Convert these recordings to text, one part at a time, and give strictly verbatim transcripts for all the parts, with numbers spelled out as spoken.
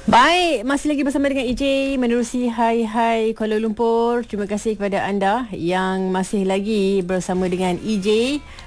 Baik, masih lagi bersama dengan E J menerusi Hai Hai Kuala Lumpur. Terima kasih kepada anda yang masih lagi bersama dengan E J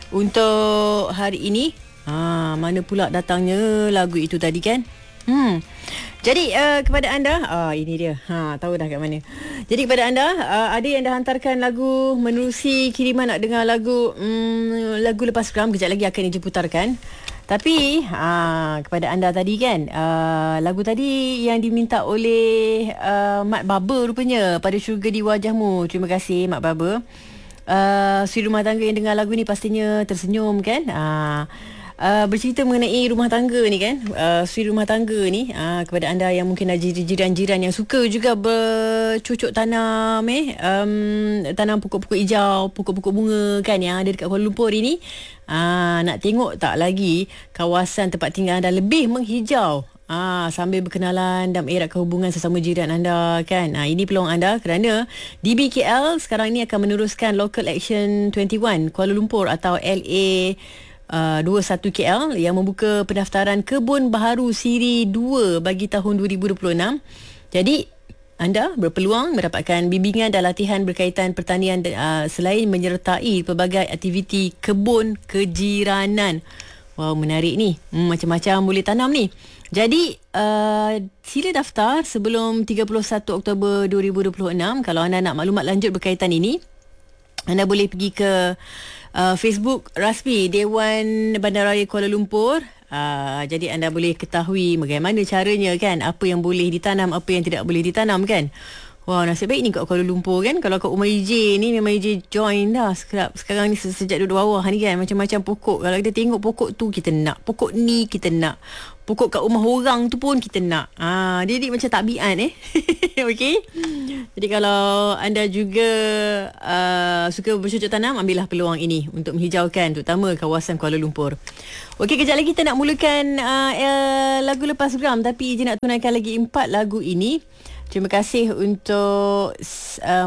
untuk hari ini. Ha, mana pula datangnya lagu itu tadi kan? Hmm. Jadi uh, kepada anda, ah ini dia. Ha, tahu dah kat mana. Jadi kepada anda, uh, ada yang dah hantarkan lagu menerusi kiriman nak dengar lagu um, lagu lepas geram, kejap lagi akan E J putarkan. Tapi aa, kepada anda tadi kan, aa, lagu tadi yang diminta oleh aa, Mat Baba rupanya, Pada Syurga di Wajahmu. Terima kasih Mat Baba. Uh, Suri rumah tangga yang dengar lagu ni pastinya tersenyum kan. Aa, Uh, bercerita mengenai rumah tangga ni kan, uh, suri rumah tangga ni, uh, kepada anda yang mungkin ada jiran-jiran yang suka juga bercucuk tanam eh um, tanam pokok-pokok hijau, pokok-pokok bunga kan yang ada dekat Kuala Lumpur ini. Uh, nak tengok tak lagi kawasan tempat tinggal anda lebih menghijau, Ah, sambil berkenalan dan eratkan hubungan sesama jiran anda kan. Ah, ini peluang anda kerana D B K L sekarang ini akan meneruskan Local Action dua puluh satu Kuala Lumpur atau L A Uh, dua puluh satu K L yang membuka pendaftaran Kebun Baharu Siri dua bagi tahun dua ribu dua puluh enam. Jadi anda berpeluang mendapatkan bimbingan dan latihan berkaitan pertanian uh, selain menyertai pelbagai aktiviti kebun kejiranan. Wow, menarik ni. Hmm, macam-macam boleh tanam ni. Jadi uh, sila daftar sebelum tiga puluh satu Oktober dua ribu dua puluh enam. Kalau anda nak maklumat lanjut berkaitan ini, anda boleh pergi ke Uh, Facebook rasmi Dewan Bandaraya Kuala Lumpur. Uh, jadi anda boleh ketahui bagaimana caranya kan, apa yang boleh ditanam, apa yang tidak boleh ditanam kan. Wah, nasib baik ni kat Kuala Lumpur kan. Kalau kat rumah E J ni memang E J join dah sekarang, sekarang ni sejak duduk bawah ni kan. Macam-macam pokok. Kalau kita tengok pokok tu kita nak, pokok ni kita nak, pokok kat rumah orang tu pun kita nak. Ah, dia ni macam tabiat eh. Okey. Jadi kalau anda juga uh, suka bercocok tanam, ambillah peluang ini untuk menghijaukan terutama kawasan Kuala Lumpur. Okey, kejap lagi kita nak mulakan uh, uh, lagu lepas geram, tapi E J nak tunaikan lagi empat lagu ini. Terima kasih untuk uh,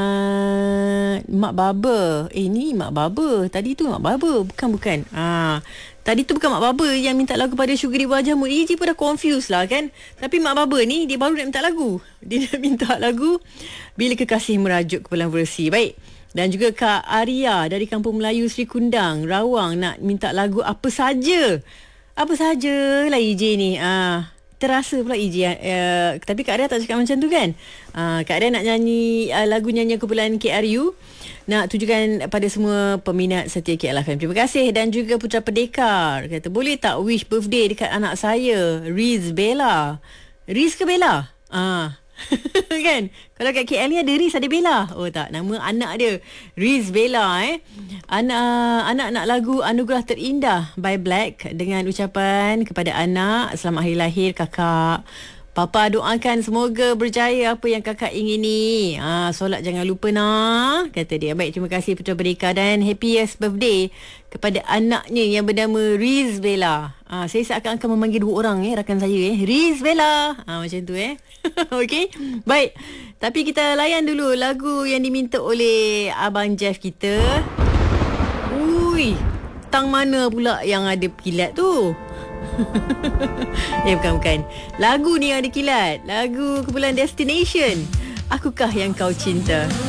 Mak, Mak Baba. Eh, ni Mak Baba. Tadi tu Mak Baba. Bukan-bukan. Ah, tadi tu bukan Mak Baba yang minta lagu Pada Syurga di Wajahmu. E J pun dah confused lah kan. Tapi Mak Baba ni, dia baru nak minta lagu. Dia nak minta lagu Bila Kekasih Merajuk Kepulan Versi. Baik. Dan juga Kak Arya dari Kampung Melayu Sri Kundang, Rawang, nak minta lagu Apa Saja. Apa Saja lah E J ni. Ah, terasa pula E J uh, tapi Kak Arya tak cakap macam tu kan. uh, Kak Arya nak nyanyi uh, lagu nyanyian kumpulan K R U, nak tujukan pada semua peminat setia K L F M. Terima kasih. Dan juga Putra Pendekar kata, boleh tak wish birthday dekat anak saya, Riz Bella. Riz ke Bella? Ah, kan? Kalau kat K L ni ada Riz, ada Bella. Oh tak, nama anak dia Riz Bella eh. Anak anak nak lagu Anugerah Terindah by Black dengan ucapan kepada anak, selamat hari lahir kakak. Papa doakan semoga berjaya apa yang kakak ingini. Ah, solat jangan lupa nak, kata dia. Baik, terima kasih Putra Berdeka dan happiest birthday kepada anaknya yang bernama Riz Bella. Ah, saya seakan-akan memanggil dua orang eh, rakan saya eh. Riz Bella. Ah, macam tu eh. Okey. Baik. Tapi kita layan dulu lagu yang diminta oleh Abang Jeff kita. Ui, tang mana pula yang ada kilat tu? Eh, bukan-bukan. Lagu ni yang ada kilat. Lagu kumpulan Destination. Akukah Yang Kau Cinta.